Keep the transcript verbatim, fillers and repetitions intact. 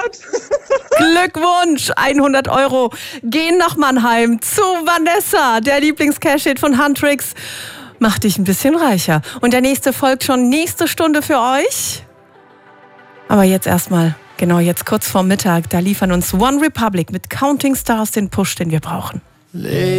Gott! Glückwunsch! hundert Euro gehen nach Mannheim zu Vanessa, der Lieblings-Cash-Hit von Huntrix. Mach dich ein bisschen reicher. Und der nächste folgt schon nächste Stunde für euch. Aber jetzt erstmal, genau jetzt kurz vorm Mittag, da liefern uns One Republic mit Counting Stars den Push, den wir brauchen.